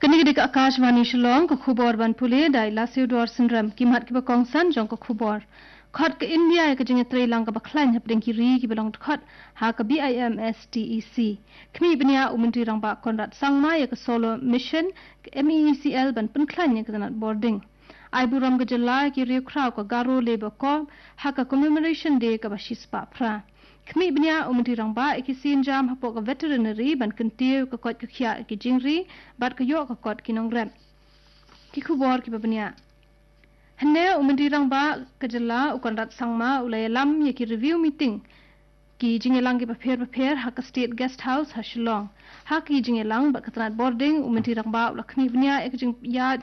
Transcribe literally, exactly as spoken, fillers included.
Kini ke Akashvani Shillong ko khubor ban pule dai lasiudor syndrome kimat ki bakongsan jong ko khubor khot ke India ke jing tre lang ka baklan ha pring ki ri ki belong khot ha ka B I M S T E C kmi bnia umenti rang ba konrat sangma ya ka solo mission ke M E C L ban pun klan ya ka boarding ai buram ke jala ki ri khrau ko garo lebo ko ha ka commemoration day ka bashis pa phra kmi bnia umenti rang ba ki sin jam ha po ka veterinary ban kentiu ka kot ka khia ki jingri bat ka yo ka kot ki nong rem ki khubor ki babnia hne umenti rang ba ka jala ukon rat sangma ulai lam ye ki review meeting ki jingelang ki paper paper ha ka state guest house ha Shillong ha ki jingelang ba katrat boarding umenti rang ba lakmi bnia ek jing ya